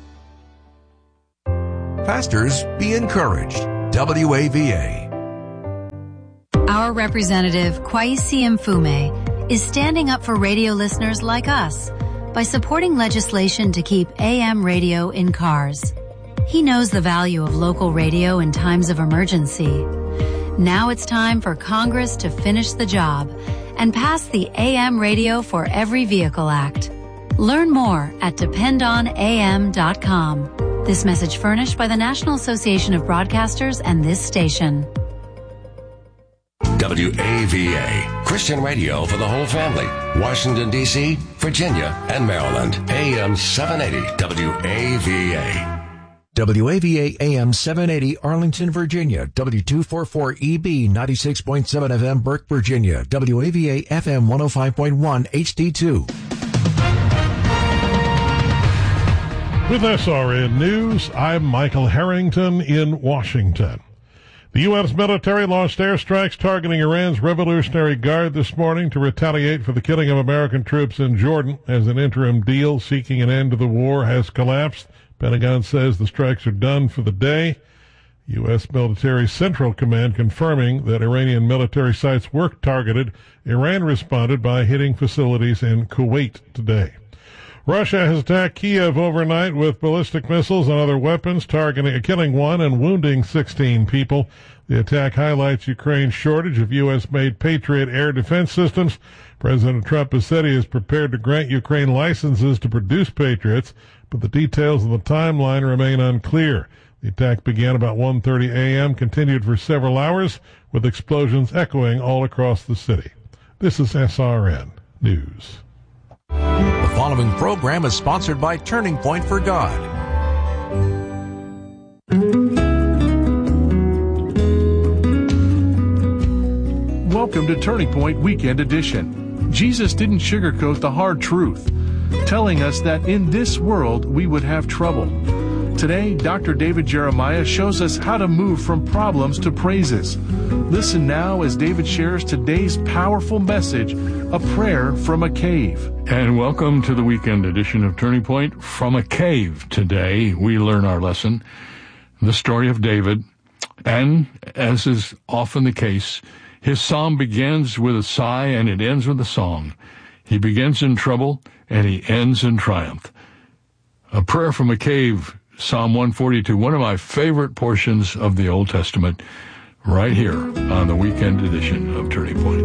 Pastors, be encouraged. W A V A. Our representative, Kwesi Mfume, is standing up for radio listeners like us by supporting legislation to keep A M radio in cars. He knows the value of local radio in times of emergency. Now it's time for Congress to finish the job and pass the A M Radio for Every Vehicle Act. Learn more at depend on A M dot com. This message furnished by the National Association of Broadcasters and this station. W A V A, Christian radio for the whole family. Washington, D C, Virginia, and Maryland. A M seven eighty, W A V A. W A V A A M seven eighty, Arlington, Virginia. W two forty-four E B, ninety-six point seven F M, Burke, Virginia. W A V A F M one oh five point one, H D two. With S R N News, I'm Michael Harrington in Washington. The U S military launched airstrikes targeting Iran's Revolutionary Guard this morning to retaliate for the killing of American troops in Jordan as an interim deal seeking an end to the war has collapsed. Pentagon says the strikes are done for the day. U S Military Central Command confirming that Iranian military sites were targeted. Iran responded by hitting facilities in Kuwait today. Russia has attacked Kiev overnight with ballistic missiles and other weapons, targeting, killing one and wounding sixteen people. The attack highlights Ukraine's shortage of U S-made Patriot air defense systems. President Trump has said he is prepared to grant Ukraine licenses to produce Patriots, but the details of the timeline remain unclear. The attack began about one thirty a.m., continued for several hours, with explosions echoing all across the city. This is S R N News. The following program is sponsored by Turning Point for God. Welcome to Turning Point Weekend Edition. Jesus didn't sugarcoat the hard truth, telling us that in this world we would have trouble. Today, Doctor David Jeremiah shows us how to move from problems to praises. Listen now as David shares today's powerful message, A Prayer from a Cave. And welcome to the weekend edition of Turning Point from a Cave. Today, we learn our lesson, the story of David. And, as is often the case, his psalm begins with a sigh and it ends with a song. He begins in trouble and he ends in triumph. A Prayer from a Cave, Psalm one forty-two, one of my favorite portions of the Old Testament, right here on the weekend edition of Turning Point.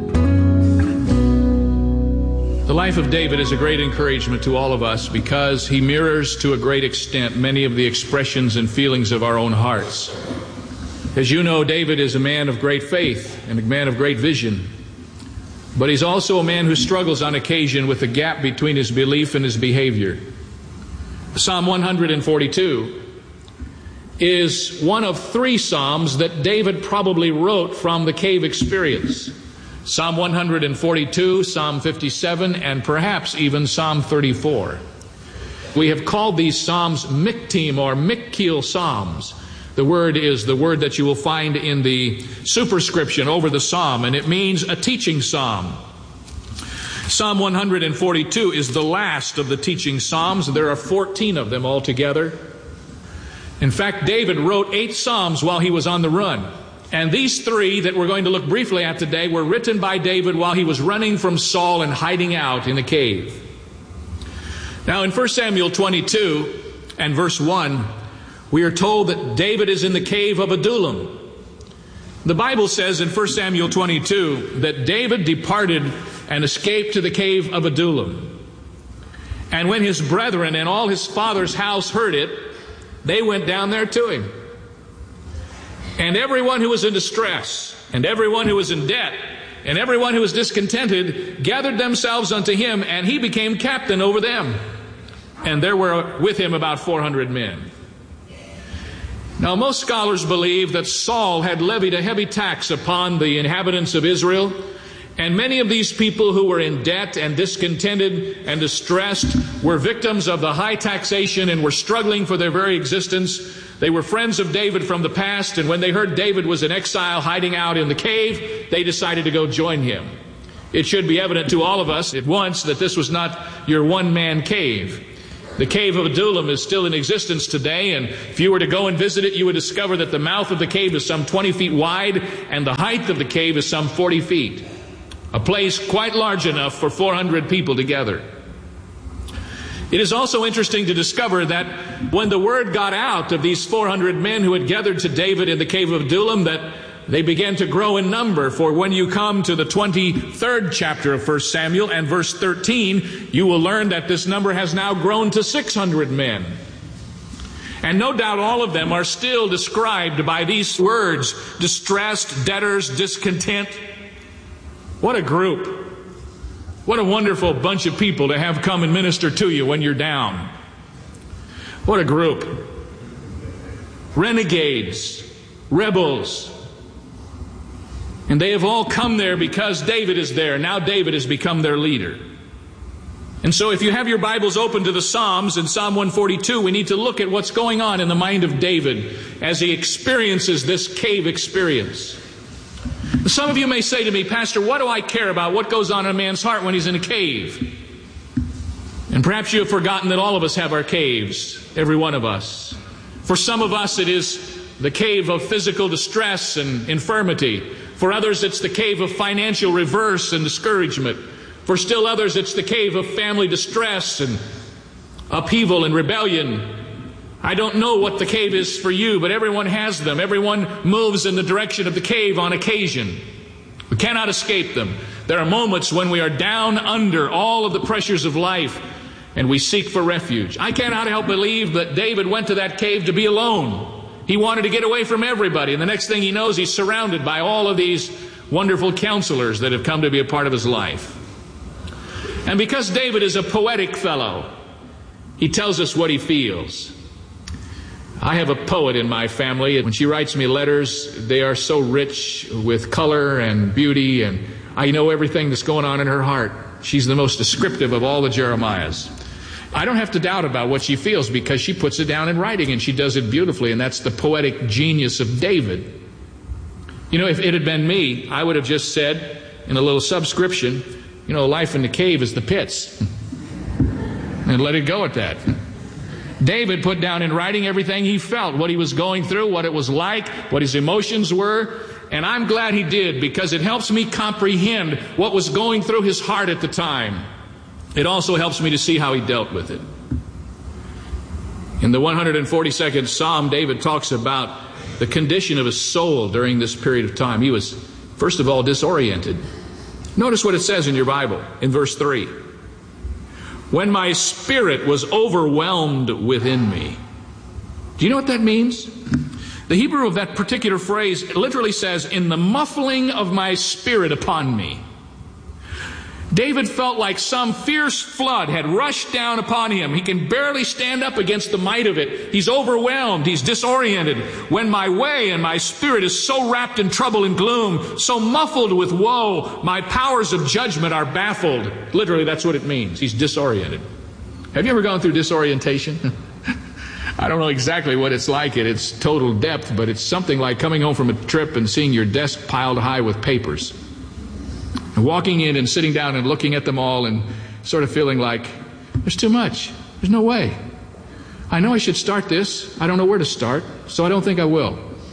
The life of David is a great encouragement to all of us because he mirrors to a great extent many of the expressions and feelings of our own hearts. As you know, David is a man of great faith and a man of great vision, but he's also a man who struggles on occasion with the gap between his belief and his behavior. Psalm one forty-two is one of three psalms that David probably wrote from the cave experience. Psalm one forty-two, Psalm fifty-seven, and perhaps even Psalm thirty-four. We have called these psalms Miktim or Mikil psalms. The word is the word that you will find in the superscription over the psalm, and it means a teaching psalm. Psalm one forty-two is the last of the teaching psalms. There are fourteen of them altogether. In fact, David wrote eight psalms while he was on the run. And these three that we're going to look briefly at today were written by David while he was running from Saul and hiding out in a cave. Now in First Samuel twenty-two and verse one, we are told that David is in the cave of Adullam. The Bible says in First Samuel twenty-two that David departed and escaped to the cave of Adullam. And when his brethren and all his father's house heard it, they went down there to him. And everyone who was in distress and everyone who was in debt And everyone who was discontented gathered themselves unto him, and he became captain over them. And there were with him about four hundred men. Now, most scholars believe that Saul had levied a heavy tax upon the inhabitants of Israel, and many of these people who were in debt and discontented and distressed were victims of the high taxation and were struggling for their very existence. They were friends of David from the past, and when they heard David was in exile hiding out in the cave, they decided to go join him. It should be evident to all of us at once that this was not your one-man cave. The cave of Adullam is still in existence today, and if you were to go and visit it, you would discover that the mouth of the cave is some twenty feet wide, and the height of the cave is some forty feet. A place quite large enough for four hundred people together. It is also interesting to discover that when the word got out of these four hundred men who had gathered to David in the cave of Adullam, that they began to grow in number. For when you come to the twenty-third chapter of First Samuel and verse thirteen, you will learn that this number has now grown to six hundred men. And no doubt all of them are still described by these words: distressed, debtors, discontent. What a group. What a wonderful bunch of people to have come and minister to you when you're down. What a group. Renegades, rebels. And they have all come there because David is there. Now David has become their leader. And so if you have your Bibles open to the Psalms, in Psalm one forty-two, we need to look at what's going on in the mind of David as he experiences this cave experience. Some of you may say to me, Pastor, what do I care about what goes on in a man's heart when he's in a cave? And perhaps you have forgotten that all of us have our caves, every one of us. For some of us it is the cave of physical distress and infirmity. For others it's the cave of financial reverse and discouragement. For still others it's the cave of family distress and upheaval and rebellion. I don't know what the cave is for you, but everyone has them. Everyone moves in the direction of the cave on occasion. We cannot escape them. There are moments when we are down under all of the pressures of life and we seek for refuge. I cannot help believe that David went to that cave to be alone. He wanted to get away from everybody, and the next thing he knows, he's surrounded by all of these wonderful counselors that have come to be a part of his life. And because David is a poetic fellow, he tells us what he feels. I have a poet in my family. When she writes me letters, they are so rich with color and beauty, and I know everything that's going on in her heart. She's the most descriptive of all the Jeremiahs. I don't have to doubt about what she feels because she puts it down in writing, and she does it beautifully, and that's the poetic genius of David. You know, if it had been me, I would have just said in a little subscription, you know, life in the cave is the pits, and let it go at that. David put down in writing everything he felt, what he was going through, what it was like, what his emotions were. And I'm glad he did, because it helps me comprehend what was going through his heart at the time. It also helps me to see how he dealt with it. In the one hundred forty-second Psalm, David talks about the condition of his soul during this period of time. He was, first of all, disoriented. Notice what it says in your Bible in verse three. When my spirit was overwhelmed within me. Do you know what that means? The Hebrew of that particular phrase literally says, in the muffling of my spirit upon me. David felt like some fierce flood had rushed down upon him. He can barely stand up against the might of it. He's overwhelmed. He's disoriented. When my way and my spirit is so wrapped in trouble and gloom, so muffled with woe, my powers of judgment are baffled. Literally, that's what it means. He's disoriented. Have you ever gone through disorientation? I don't know exactly what it's like at its total depth, but it's something like coming home from a trip and seeing your desk piled high with papers. And walking in and sitting down and looking at them all and sort of feeling like, there's too much. There's no way. I know I should start this. I don't know where to start, so I don't think I will.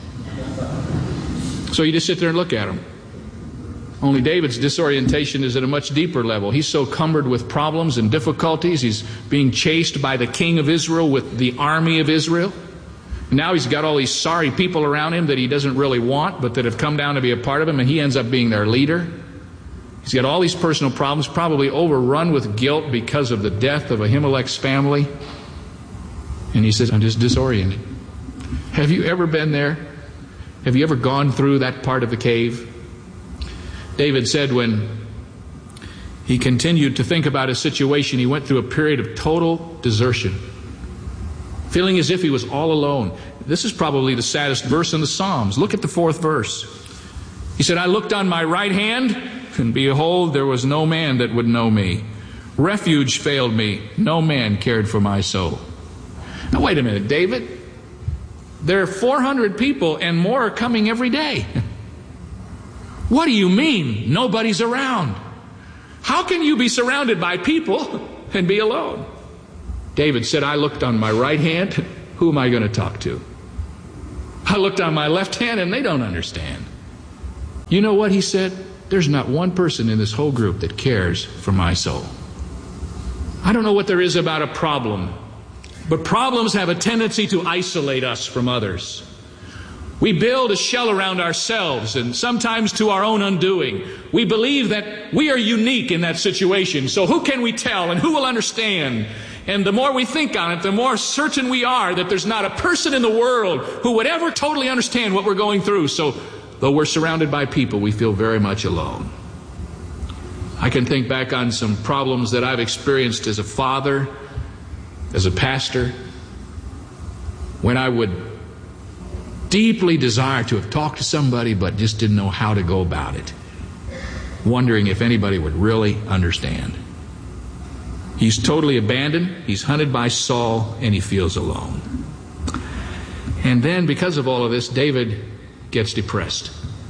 So you just sit there and look at them. Only David's disorientation is at a much deeper level. He's so cumbered with problems and difficulties. He's being chased by the king of Israel with the army of Israel. Now he's got all these sorry people around him that he doesn't really want, but that have come down to be a part of him, and he ends up being their leader. He's got all these personal problems, probably overrun with guilt because of the death of Ahimelech's family. And he says, I'm just disoriented. Have you ever been there? Have you ever gone through that part of the cave? David said when he continued to think about his situation, he went through a period of total desertion, feeling as if he was all alone. This is probably the saddest verse in the Psalms. Look at the fourth verse. He said, I looked on my right hand, and behold, there was no man that would know me. Refuge failed me. No man cared for my soul. Now, wait a minute, David. There are four hundred people and more are coming every day. What do you mean nobody's around? How can you be surrounded by people and be alone? David said, I looked on my right hand. Who am I going to talk to? I looked on my left hand and they don't understand. You know what he said? There's not one person in this whole group that cares for my soul. I don't know what there is about a problem, but problems have a tendency to isolate us from others. We build a shell around ourselves, and sometimes to our own undoing. We believe that we are unique in that situation, so who can we tell and who will understand? And the more we think on it, the more certain we are that there's not a person in the world who would ever totally understand what we're going through. So though we're surrounded by people, we feel very much alone. I can think back on some problems that I've experienced as a father, as a pastor, when I would deeply desire to have talked to somebody but just didn't know how to go about it, wondering if anybody would really understand. He's totally abandoned, he's hunted by Saul, and he feels alone. And then, because of all of this, David gets depressed.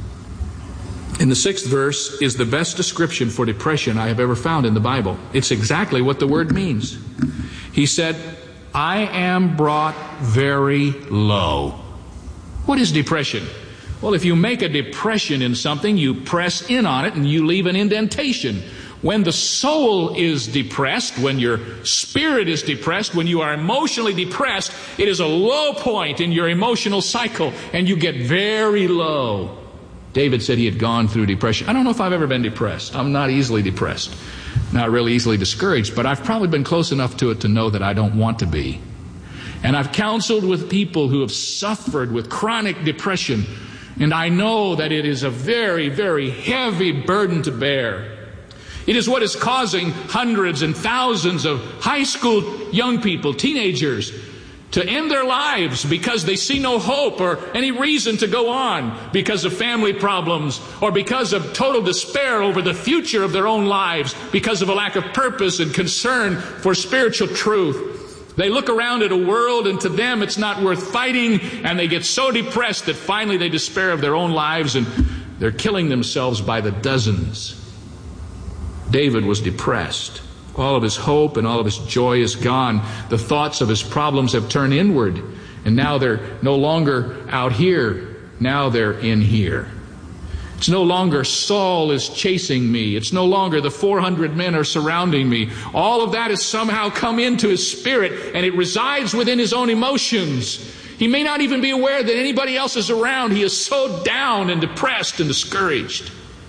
In the sixth verse is the best description for depression I have ever found in the Bible. It's exactly what the word means. He said, I am brought very low. What is depression? Well, if you make a depression in something, you press in on it and you leave an indentation. When the soul is depressed, when your spirit is depressed, when you are emotionally depressed, it is a low point in your emotional cycle and you get very low. David said he had gone through depression. I don't know if I've ever been depressed. I'm not easily depressed, not really easily discouraged, but I've probably been close enough to it to know that I don't want to be. And I've counseled with people who have suffered with chronic depression, and I know that it is a very, very heavy burden to bear. It is what is causing hundreds and thousands of high school young people, teenagers, to end their lives because they see no hope or any reason to go on because of family problems or because of total despair over the future of their own lives, because of a lack of purpose and concern for spiritual truth. They look around at a world and to them it's not worth fighting, and they get so depressed that finally they despair of their own lives and they're killing themselves by the dozens. David was depressed. All of his hope and all of his joy is gone. The thoughts of his problems have turned inward, and now they're no longer out here. Now they're in here. It's no longer Saul is chasing me. It's no longer the four hundred men are surrounding me. All of that has somehow come into his spirit, and it resides within his own emotions. He may not even be aware that anybody else is around. He is so down and depressed and discouraged.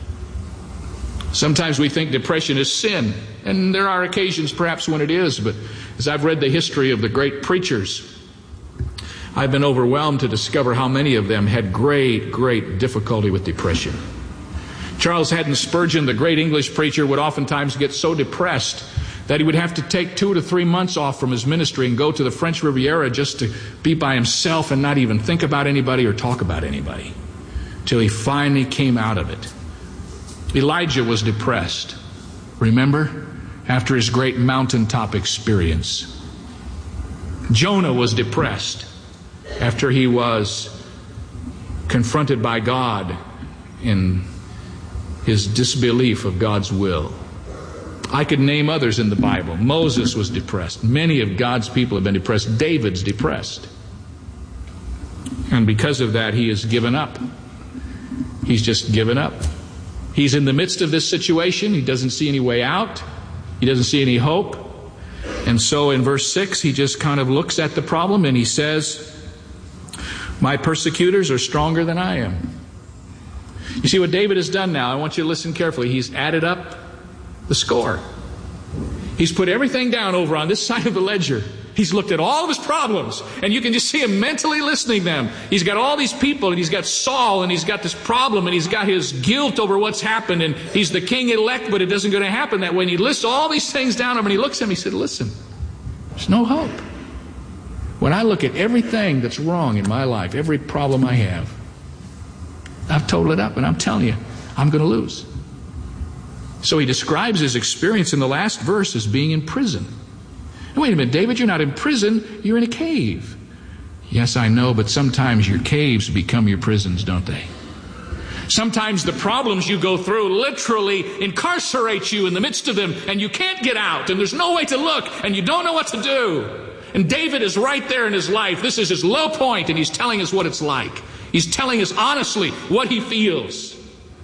Sometimes we think depression is sin, and there are occasions perhaps when it is, but as I've read the history of the great preachers, I've been overwhelmed to discover how many of them had great, great difficulty with depression. Charles Haddon Spurgeon, the great English preacher, would oftentimes get so depressed that he would have to take two to three months off from his ministry and go to the French Riviera just to be by himself and not even think about anybody or talk about anybody, till he finally came out of it. Elijah was depressed, remember, after his great mountaintop experience. Jonah was depressed after he was confronted by God in his disbelief of God's will. I could name others in the Bible. Moses was depressed. Many of God's people have been depressed. David's depressed. And because of that, he has given up. He's just given up. He's in the midst of this situation. He doesn't see any way out. He doesn't see any hope. And so in verse six, he just kind of looks at the problem and he says, my persecutors are stronger than I am. You see what David has done now? I want you to listen carefully. He's added up the score. He's put everything down over on this side of the ledger. He's looked at all of his problems, and you can just see him mentally listening to them. He's got all these people, and he's got Saul, and he's got this problem, and he's got his guilt over what's happened, and he's the king elect, but it isn't going to happen that way. And he lists all these things down, and he looks at him, he said, listen, there's no hope. When I look at everything that's wrong in my life, every problem I have, I've totaled it up, and I'm telling you, I'm going to lose. So he describes his experience in the last verse as being in prison. Now, wait a minute, David, you're not in prison, you're in a cave. Yes, I know, but sometimes your caves become your prisons, don't they? Sometimes the problems you go through literally incarcerate you in the midst of them, and you can't get out, and there's no way to look, and you don't know what to do. And David is right there in his life. This is his low point, and he's telling us what it's like. He's telling us honestly what he feels.